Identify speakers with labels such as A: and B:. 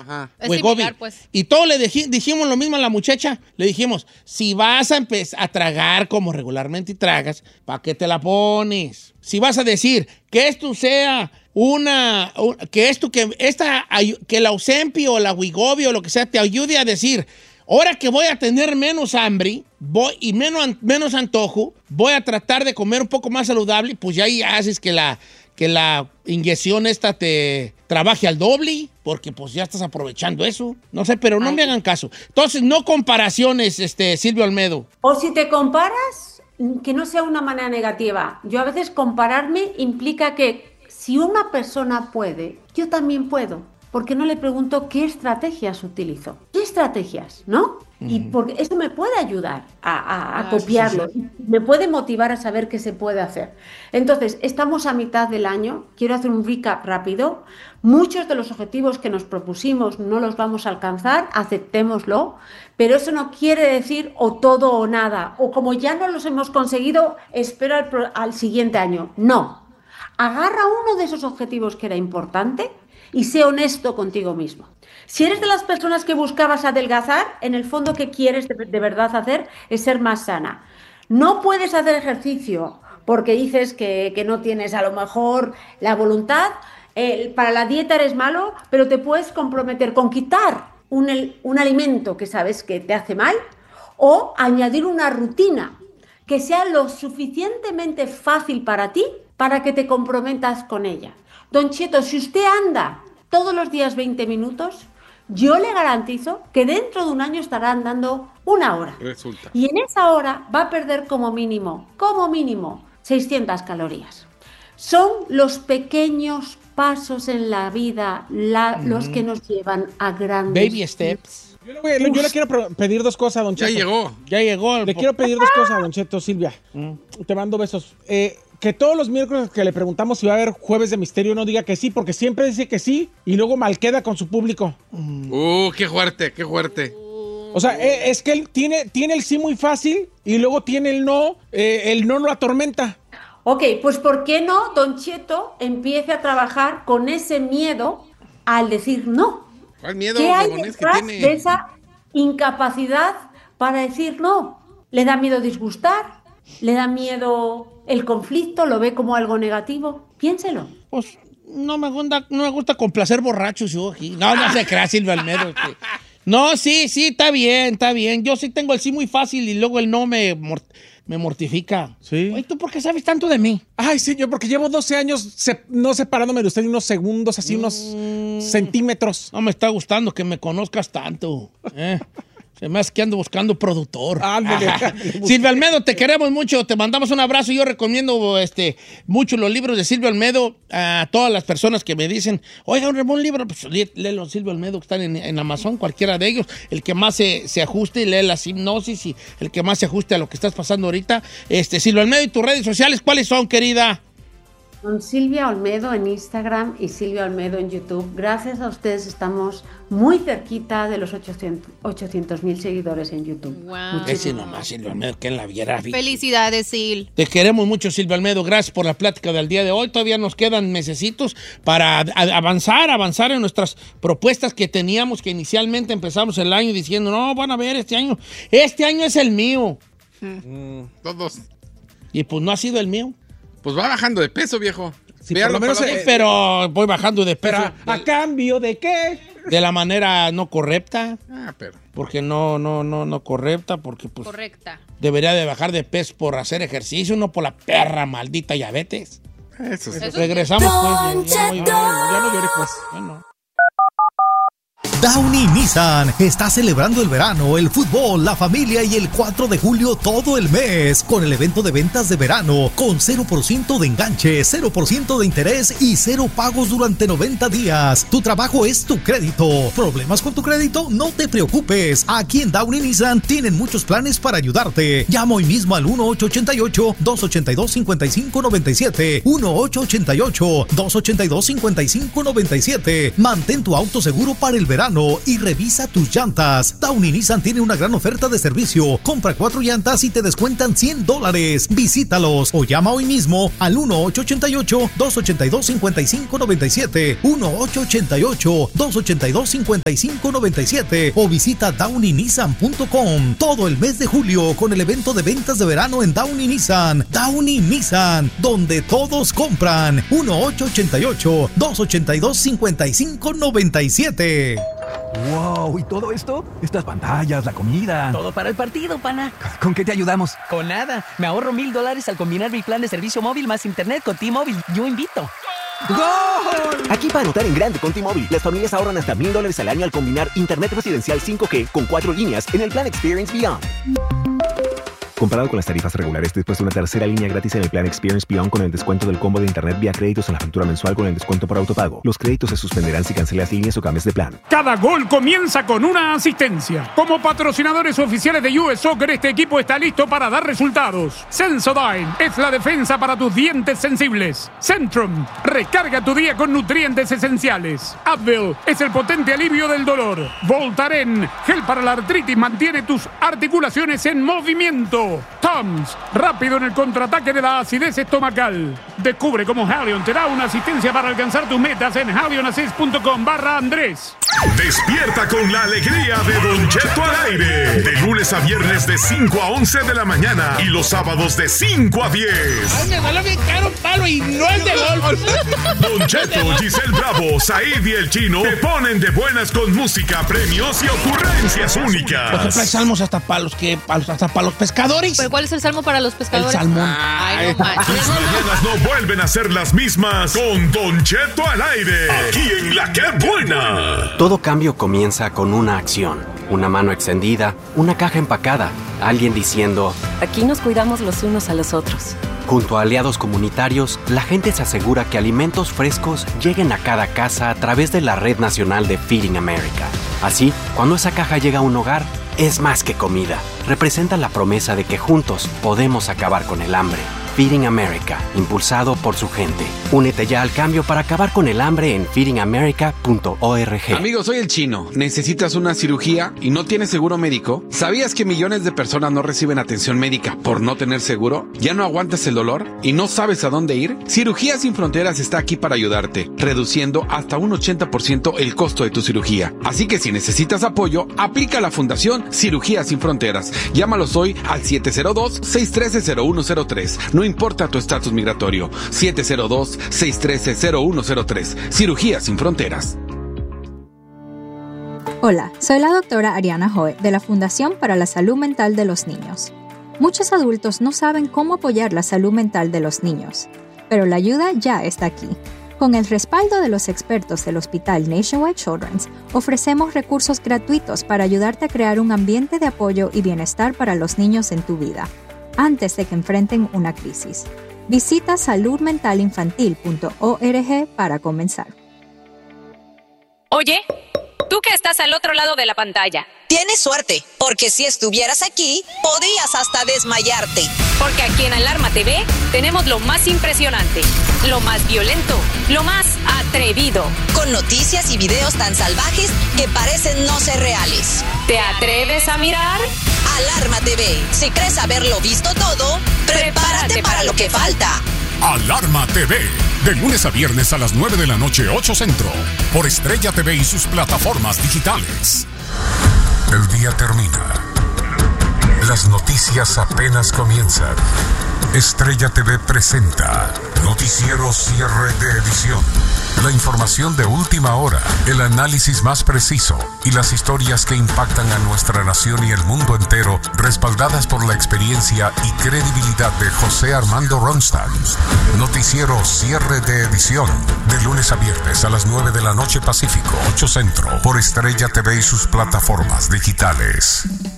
A: Ajá.
B: Wegovy. Pues. Y todos le dijimos lo mismo a la muchacha. Le dijimos, si vas a empezar a tragar como regularmente tragas, ¿para qué te la pones? Si vas a decir que esto sea que la Ozempic o la Wegovy o lo que sea te ayude a decir, ahora que voy a tener menos hambre y menos antojo, voy a tratar de comer un poco más saludable, pues ya ahí haces que la inyección esta te trabaje al doble, porque pues ya estás aprovechando eso. No sé, pero no me hagan caso. Entonces, no comparaciones, Silvio Olmedo.
C: O si te comparas, que no sea una manera negativa. Yo a veces compararme implica que si una persona puede, yo también puedo. ¿Por qué no le pregunto qué estrategias utilizo? ¿Qué estrategias, no? Y porque eso me puede ayudar a copiarlo, sí. Me puede motivar a saber qué se puede hacer. Entonces, estamos a mitad del año, quiero hacer un recap rápido. Muchos de los objetivos que nos propusimos no los vamos a alcanzar, aceptémoslo, pero eso no quiere decir o todo o nada, o como ya no los hemos conseguido, espero al siguiente año. No, agarra uno de esos objetivos que era importante y sé honesto contigo mismo. Si eres de las personas que buscabas adelgazar, en el fondo que quieres de verdad hacer es ser más sana. No puedes hacer ejercicio porque dices que no tienes a lo mejor la voluntad, para la dieta eres malo, pero te puedes comprometer con quitar un alimento que sabes que te hace mal o añadir una rutina que sea lo suficientemente fácil para ti para que te comprometas con ella. Don Cheto, si usted anda todos los días 20 minutos, yo le garantizo que dentro de un año estará andando 1 hora.
A: Resulta.
C: Y en esa hora va a perder como mínimo, 600 calorías. Son los pequeños pasos en la vida los que nos llevan a grandes...
B: Baby steps.
D: Yo le quiero pedir 2 cosas, Don Cheto.
A: Ya llegó.
D: Le quiero pedir 2 cosas, Don Cheto, Silvia. Te mando besos. Que todos los miércoles que le preguntamos si va a haber Jueves de Misterio no diga que sí, porque siempre dice que sí y luego mal queda con su público.
A: Qué fuerte, qué fuerte.
D: O sea, es que él tiene el sí muy fácil y luego tiene el no lo atormenta.
C: Ok, pues ¿por qué no Don Cheto empiece a trabajar con ese miedo al decir no?
A: ¿Cuál miedo?
C: ¿Qué hay detrás de esa incapacidad para decir no? ¿Le da miedo disgustar? ¿Le da miedo el conflicto? ¿Lo ve como algo negativo? Piénselo.
B: Pues no me gusta complacer borrachos yo aquí. No se crea, Silvio Olmedo. No, sí, está bien. Yo sí tengo el sí muy fácil y luego el no me mortifica.
D: Sí.
B: Oye, ¿tú por qué sabes tanto de mí?
D: Ay, sí, yo porque llevo 12 años no separándome de usted ni unos segundos, así unos centímetros.
B: No me está gustando que me conozcas tanto. Se me hace que ando buscando productor. Silvio Olmedo, te queremos mucho, te mandamos un abrazo. Yo recomiendo mucho los libros de Silvio Olmedo a todas las personas que me dicen, oiga, un libro, pues léelo, Silvio Olmedo, que están en Amazon, cualquiera de ellos, el que más se ajuste, y lee la hipnosis y el que más se ajuste a lo que estás pasando ahorita. Silvio Olmedo, ¿y tus redes sociales cuáles son, querida?
C: Con Silvia Olmedo en Instagram y Silvia Olmedo en YouTube. Gracias a ustedes estamos muy cerquita de los 800,000 seguidores en YouTube.
B: Wow. Ese nomás, Silvia Olmedo, que en la viera.
E: Felicidades, Sil.
B: Te queremos mucho, Silvia Olmedo. Gracias por la plática del día de hoy. Todavía nos quedan mesecitos para avanzar en nuestras propuestas que teníamos, que inicialmente empezamos el año diciendo, no, van a ver, este año es el mío.
A: Todos.
B: Y pues no ha sido el mío.
A: Pues va bajando de peso, viejo.
D: Sí, por lo menos,
B: pero voy bajando de peso.
D: ¿A cambio de qué?
B: De la manera no correcta.
A: Pero.
B: Porque no correcta, porque pues...
E: Correcta.
B: Debería de bajar de peso por hacer ejercicio, no por la perra maldita diabetes.
A: Eso sí.
B: Regresamos, pues. Ya no lloré, pues. Bueno.
F: Downy Nissan está celebrando el verano, el fútbol, la familia y el 4 de julio todo el mes con el evento de ventas de verano con 0% de enganche, 0% de interés y 0 pagos durante 90 días. Tu trabajo es tu crédito. ¿Problemas con tu crédito? No te preocupes. Aquí en Downy Nissan tienen muchos planes para ayudarte. Llama hoy mismo al 1-888-282-5597. 1-888-282-5597. Mantén tu auto seguro para el verano. verano y revisa tus llantas. Downey Nissan tiene una gran oferta de servicio. Compra 4 llantas y te descuentan $100. Visítalos o llama hoy mismo al 1-888-282-5597, 1-888-282-5597 o visita DowneyNissan.com todo el mes de julio con el evento de ventas de verano en Downey Nissan. Downey Nissan, donde todos compran. 1-888-282-5597.
E: ¡Wow! ¿Y todo esto? Estas pantallas, la comida.
G: Todo para el partido, pana.
E: ¿Con qué te ayudamos?
G: Con nada. Me ahorro $1,000 al combinar mi plan de servicio móvil más internet con T-Mobile. Yo invito.
E: ¡Gol!
H: Aquí para anotar en grande con T-Mobile, las familias ahorran hasta $1,000 al año al combinar internet residencial 5G con 4 líneas en el plan Experience Beyond. Comparado con las tarifas regulares, después de una tercera línea gratis en el plan Experience Beyond con el descuento del combo de internet vía créditos en la factura mensual con el descuento por autopago. Los créditos se suspenderán si cancelas líneas o cambias de plan.
I: Cada gol comienza con una asistencia. Como patrocinadores oficiales de US Soccer, este equipo está listo para dar resultados. Sensodyne es la defensa para tus dientes sensibles. Centrum, recarga tu día con nutrientes esenciales. Advil es el potente alivio del dolor. Voltaren, gel para la artritis, mantiene tus articulaciones en movimiento. Tums, rápido en el contraataque de la acidez estomacal. Descubre cómo Halion te da una asistencia para alcanzar tus metas en halionassist.com/Andrés.
J: Despierta con la alegría de Don Cheto al aire. De lunes a viernes de 5 a 11 de la mañana y los sábados de 5 a 10.
B: Ay, me salió bien caro un palo y no es de golf.
J: Don Cheto, Giselle Bravo, Said y el Chino te ponen de buenas con música, premios y ocurrencias únicas.
B: Por ejemplo, hay salmos hasta para los pescadores.
K: ¿Pero cuál es el salmo para los pescadores?
B: El salmón.
K: Ay, no manches.
J: Tus mañanas no vuelven a ser las mismas con Don Cheto al aire. Aquí en La Que Buena.
H: Todo cambio comienza con una acción. Una mano extendida, una caja empacada, alguien diciendo:
L: aquí nos cuidamos los unos a los otros.
H: Junto a aliados comunitarios, la gente se asegura que alimentos frescos lleguen a cada casa a través de la Red Nacional de Feeding America. Así, cuando esa caja llega a un hogar, es más que comida. Representa la promesa de que juntos podemos acabar con el hambre. Feeding America, impulsado por su gente. Únete ya al cambio para acabar con el hambre en feedingamerica.org.
A: Amigo, soy el Chino. ¿Necesitas una cirugía y no tienes seguro médico? ¿Sabías que millones de personas no reciben atención médica por no tener seguro? ¿Ya no aguantas el dolor y no sabes a dónde ir? Cirugías Sin Fronteras está aquí para ayudarte, reduciendo hasta un 80% el costo de tu cirugía. Así que si necesitas apoyo, aplica a la Fundación Cirugías Sin Fronteras. Llámalos hoy al 702-613-0103. No importa tu estatus migratorio. 702-613-0103. Cirugías Sin Fronteras.
M: Hola, soy la doctora Ariana Joe de la Fundación para la Salud Mental de los Niños. Muchos adultos no saben cómo apoyar la salud mental de los niños, pero la ayuda ya está aquí. Con el respaldo de los expertos del Hospital Nationwide Children's, ofrecemos recursos gratuitos para ayudarte a crear un ambiente de apoyo y bienestar para los niños en tu vida, antes de que enfrenten una crisis. Visita saludmentalinfantil.org para comenzar.
N: Oye, tú que estás al otro lado de la pantalla.
O: Tienes suerte, porque si estuvieras aquí, podrías hasta desmayarte.
N: Porque aquí en Alarma TV tenemos lo más impresionante, lo más violento, lo más atrevido.
O: Con noticias y videos tan salvajes que parecen no ser reales.
N: ¿Te atreves a mirar?
O: Alarma TV. Si crees haberlo visto todo, prepárate para lo que falta.
J: Alarma TV, de lunes a viernes a las 9 de la noche, 8 Centro, por Estrella TV y sus plataformas digitales. El día termina. Las noticias apenas comienzan. Estrella TV presenta Noticiero Cierre de Edición. La información de última hora, el análisis más preciso y las historias que impactan a nuestra nación y el mundo entero, respaldadas por la experiencia y credibilidad de José Armando Ronstadt. Noticiero Cierre de Edición, de lunes a viernes a las 9 de la noche Pacífico, 8 Centro, por Estrella TV y sus plataformas digitales.